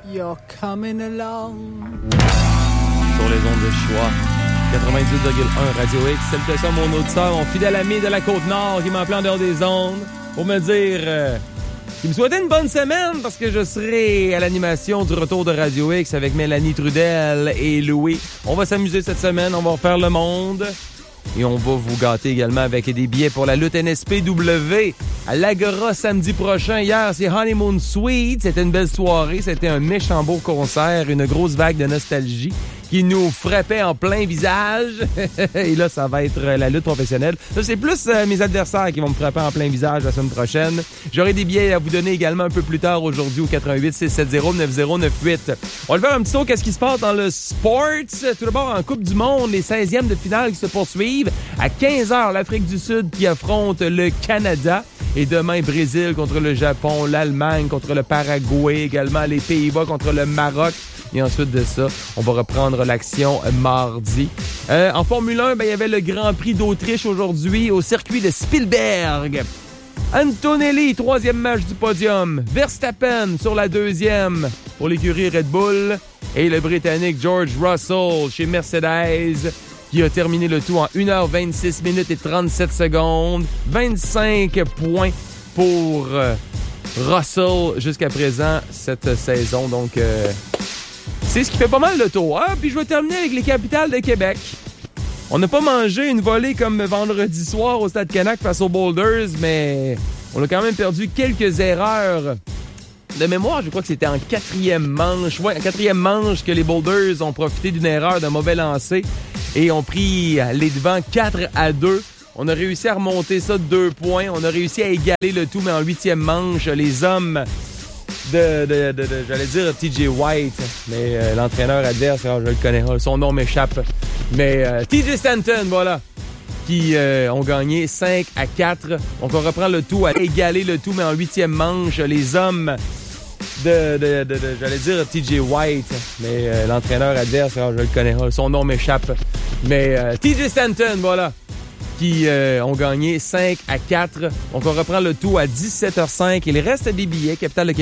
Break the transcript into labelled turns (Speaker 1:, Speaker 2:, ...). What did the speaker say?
Speaker 1: You're coming along.
Speaker 2: Sur les ondes de choix. 98,1 Radio X. Salutations à mon auditeur, mon fidèle ami de la Côte-Nord qui m'appelait en dehors des ondes pour me dire qu'il me souhaitait une bonne semaine parce que je serai à l'animation du retour de Radio X avec Mélanie Trudel et Louis. On va s'amuser cette semaine, on va refaire le monde. Et on va vous gâter également avec des billets pour la lutte NSPW à l'Agora samedi prochain. Hier, c'est Honeymoon Suite. C'était une belle soirée. C'était un méchant beau concert. Une grosse vague de nostalgie qui nous frappait en plein visage. Et là, ça va être la lutte professionnelle. Là, c'est plus mes adversaires qui vont me frapper en plein visage la semaine prochaine. J'aurai des billets à vous donner également un peu plus tard aujourd'hui au 88 670 9098. On va faire un petit tour. Qu'est-ce qui se passe dans le sport? Tout d'abord, en Coupe du Monde, les 16e de finale qui se poursuivent. À 15h, l'Afrique du Sud qui affronte le Canada. Et demain, Brésil contre le Japon, l'Allemagne contre le Paraguay, également les Pays-Bas contre le Maroc. Et ensuite de ça, on va reprendre l'action mardi. En Formule 1, il y avait le Grand Prix d'Autriche aujourd'hui au circuit de Spielberg. Antonelli, 3e match du podium. Verstappen sur la 2e pour l'écurie Red Bull. Et le Britannique George Russell chez Mercedes qui a terminé le tout en 1h26 minutes et 37 secondes. 25 points pour Russell jusqu'à présent cette saison. Donc, c'est ce qui fait pas mal le tour. Ah, puis je vais terminer avec les capitales de Québec. On n'a pas mangé une volée comme vendredi soir au Stade Canac face aux Boulders, mais on a quand même perdu quelques erreurs. De mémoire, je crois que c'était en 4e manche. Ouais, en 4e manche que les Boulders ont profité d'une erreur, d'un mauvais lancer et ont pris les devants 4-2. On a réussi à remonter ça de 2 points. On a réussi à égaler le tout, mais en 8e manche, les hommes j'allais dire TJ White, mais l'entraîneur adverse, je le connais, son nom m'échappe. Mais TJ Stanton, voilà, qui ont gagné 5-4. Donc on reprend le tout, à égaler le tout, mais en 8e manche, les hommes j'allais dire TJ White, mais l'entraîneur adverse, je le connais, son nom m'échappe. Mais TJ Stanton, voilà, qui ont gagné 5-4. Donc on reprend le tout à 17h05. Il reste des billets, Capital de Québec.